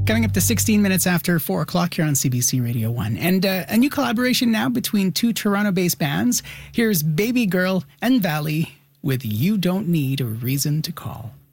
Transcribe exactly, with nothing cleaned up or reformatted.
Coming up to sixteen minutes after four o'clock here on C B C Radio one. And uh, a new collaboration now between two Toronto-based bands. Here's Baby Girl and Valley with You Don't Need a Reason to Call.